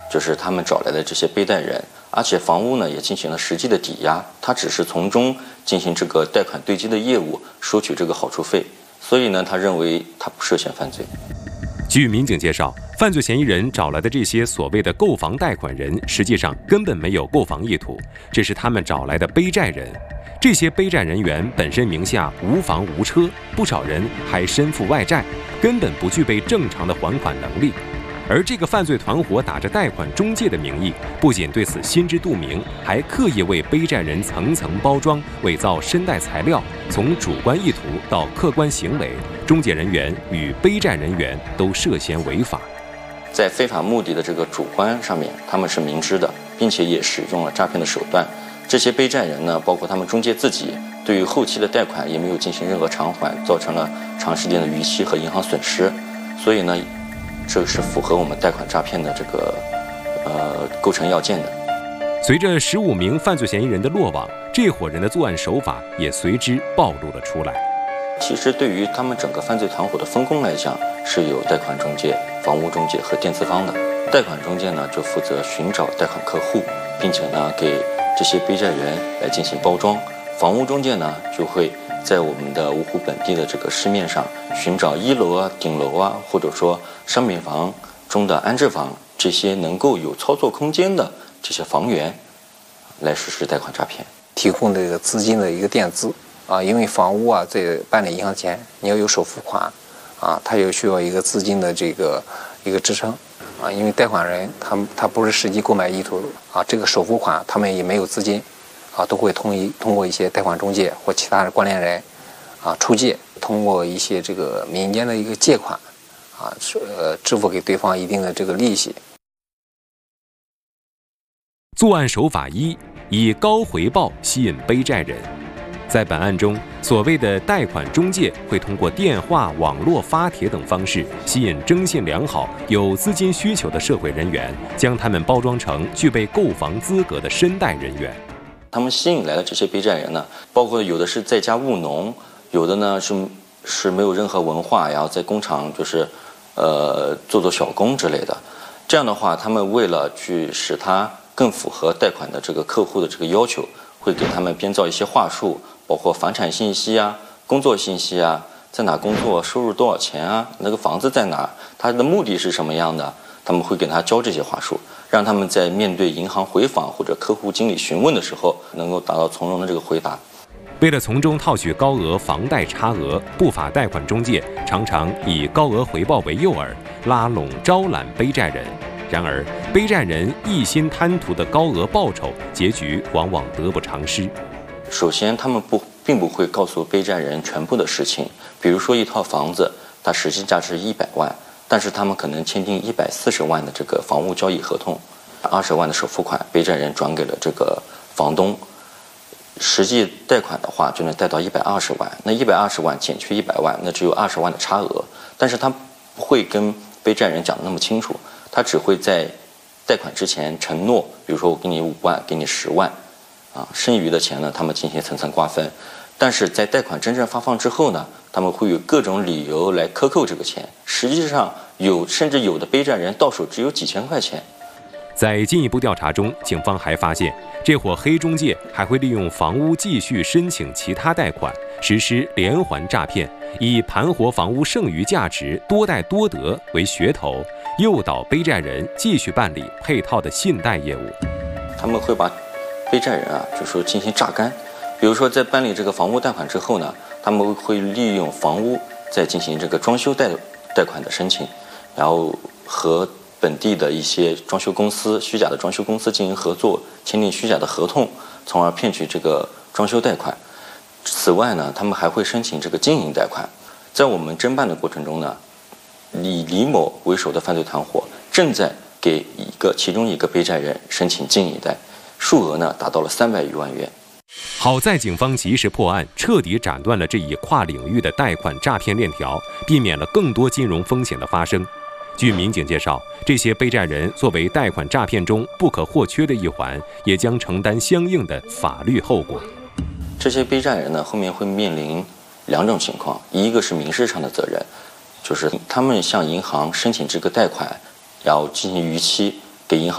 就是他们找来的这些背贷人，而且房屋呢也进行了实际的抵押，他只是从中进行这个贷款对接的业务，收取这个好处费，所以呢，他认为他不涉嫌犯罪。 据民警介绍，犯罪嫌疑人找来的这些所谓的购房贷款人，实际上根本没有购房意图，这是他们找来的背债人。这些背债人员本身名下无房无车，不少人还身负外债，根本不具备正常的还款能力。而这个犯罪团伙打着贷款中介的名义，不仅对此心知肚明，还刻意为背债人层层包装，伪造申贷材料，从主观意图到客观行为，中介人员与背债人员都涉嫌违法。 在非法目的的这个主观上面，他们是明知的，并且也使用了诈骗的手段。这些背债人呢，包括他们中介自己，对于后期的贷款也没有进行任何偿还，造成了长时间的逾期和银行损失。所以呢，这是符合我们贷款诈骗的这个构成要件的。 随着15名犯罪嫌疑人的落网，这伙人的作案手法也随之暴露了出来。 其实对于他们整个犯罪团伙的分工来讲，是有贷款中介、房屋中介和电资方的。贷款中介呢，就负责寻找贷款客户，并且呢给这些背债人来进行包装。房屋中介呢，就会在我们的芜湖本地的这个市面上寻找1楼啊、顶楼啊，或者说商品房中的安置房，这些能够有操作空间的这些房源，来实施贷款诈骗。 提供这个资金的一个垫资啊，因为房屋啊，在办理银行前你要有首付款啊，它也需要一个资金的这个一个支撑啊，因为贷款人他不是实际购买意图啊，这个首付款他们也没有资金啊，都会通过一些贷款中介或其他的关联人啊出借，通过一些这个民间的一个借款啊，支付给对方一定的这个利息。 作案手法1，以高回报吸引背债人。在本案中，所谓的贷款中介会通过电话、网络发帖等方式，吸引征信良好、有资金需求的社会人员，将他们包装成具备购房资格的申贷人员。 他们吸引来的这些背债人呢，包括有的是在家务农，有的呢是没有任何文化，然后在工厂就是做小工之类的。这样的话，他们为了去使他更符合贷款的这个客户的这个要求，会给他们编造一些话术，包括房产信息啊、工作信息啊，在哪工作、收入多少钱啊、那个房子在哪、他的目的是什么样的，他们会给他教这些话术，让他们在面对银行回访或者客户经理询问的时候，能够达到从容的这个回答。 为了从中套取高额房贷差额，不法贷款中介常常以高额回报为诱饵，拉拢招揽背债人。然而，背债人一心贪图的高额报酬，结局往往得不偿失。 首先，他们并不会告诉背债人全部的事情，比如说一套房子，它实际价值100万，但是他们可能签订140万的这个房屋交易合同，20万的首付款，背债人转给了这个房东，实际贷款的话就能贷到120万，那120万减去100万，那只有20万的差额，但是他不会跟背债人讲得那么清楚。他只会在贷款之前承诺，比如说我给你5万，给你10万，啊，剩余的钱呢，他们进行层层瓜分。但是在贷款真正发放之后呢，他们会有各种理由来克扣这个钱。实际上甚至有的背债人到手只有几千块钱。 在进一步调查中，警方还发现，这伙黑中介还会利用房屋继续申请其他贷款，实施连环诈骗，以盘活房屋剩余价值、多贷多得为噱头，诱导背债人继续办理配套的信贷业务。 他们会把背债人就说进行榨干，比如说在办理这个房屋贷款之后呢，他们会利用房屋再进行这个装修贷款的申请，然后和本地的一些装修公司、虚假的装修公司进行合作，签订虚假的合同，从而骗取这个装修贷款。此外呢，他们还会申请这个经营贷款。在我们侦办的过程中呢，以李某为首的犯罪团伙正在给其中一个背债人申请经营贷，数额呢达到了300余万元。 好在警方及时破案，彻底斩断了这一跨领域的贷款诈骗链条，避免了更多金融风险的发生。据民警介绍，这些背债人作为贷款诈骗中不可或缺的一环，也将承担相应的法律后果。 这些背债人呢，后面会面临2种情况，一个是民事上的责任，就是他们向银行申请这个贷款，然后进行逾期，给银行